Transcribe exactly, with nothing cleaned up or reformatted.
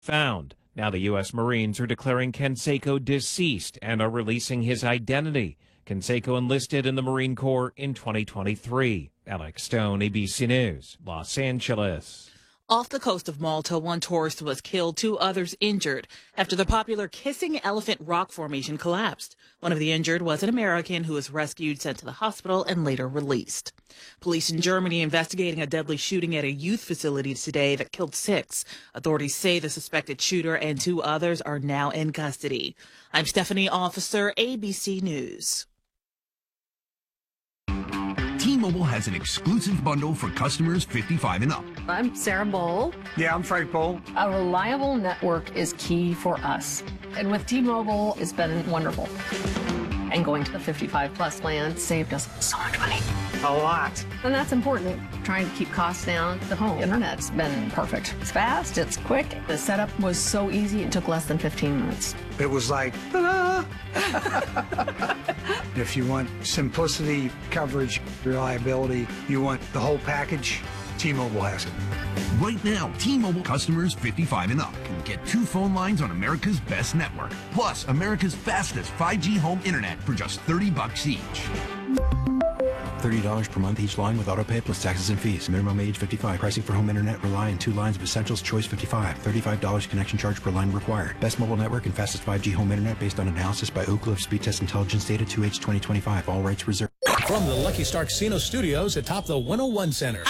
found. Now the U S Marines are declaring Canseco deceased and are releasing his identity. Canseco enlisted in the Marine Corps in twenty twenty-three. Alex Stone, A B C News, Los Angeles. Off the coast of Malta, one tourist was killed, two others injured after the popular Kissing Elephant rock formation collapsed. One of the injured was an American who was rescued, sent to the hospital, and later released. Police in Germany investigating a deadly shooting at a youth facility today that killed six. Authorities say the suspected shooter and two others are now in custody. I'm Stephanie Officer, A B C News. T-Mobile has an exclusive bundle for customers fifty-five and up. I'm Sarah Bowl. Yeah, I'm Frank Bowl. A reliable network is key for us. And with T-Mobile, it's been wonderful. And going to the fifty-five plus plan saved us so much money. A lot. And that's important. Trying to keep costs down. The home internet's been perfect. It's fast, it's quick. The setup was so easy, it took less than fifteen minutes. It was like, ta-da! If you want simplicity, coverage, reliability, you want the whole package, T-Mobile has it. Right now, T-Mobile customers fifty-five and up can get two phone lines on America's best network, plus America's fastest five G home internet for just thirty bucks each. thirty dollars per month each line with autopay plus taxes and fees. Minimum age fifty-five. Pricing for home internet rely on two lines of Essentials Choice fifty-five. thirty-five dollars connection charge per line required. Best mobile network and fastest five G home internet based on analysis by Ookla of Speed Test Intelligence data two H twenty twenty-five. All rights reserved. From the Lucky Star Casino Studios atop the one oh one Center.